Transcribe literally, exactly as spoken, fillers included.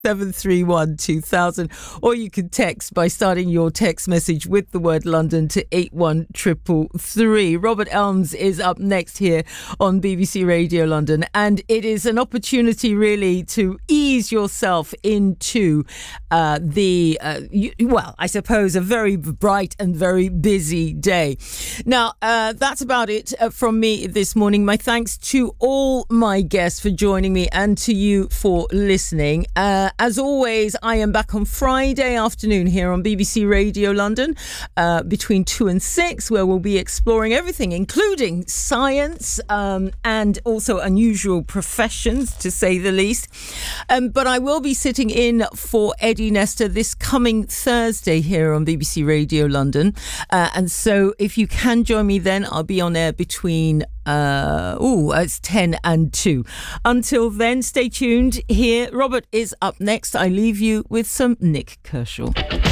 seven three one two thousand, or you can text by starting your text message with the word London to eight one triple three. Robert Elms is up next here on B B C Radio London, and it is an opportunity really to ease yourself into uh, the uh, you, well, I suppose a very bright and very busy day. Now uh, that's about it uh, from me this morning. My thanks to all my guests for joining me and to you for listening. Uh, As always, I am back on Friday afternoon here on B B C Radio London uh, between two and six, where we'll be exploring everything, including science um, and also unusual professions, to say the least. Um, but I will be sitting in for Eddie Nestor this coming Thursday here on B B C Radio London. Uh, and so if you can join me then, I'll be on air between Uh, oh, it's ten and two. Until then, stay tuned here. Robert is up next. I leave you with some Nick Kershaw.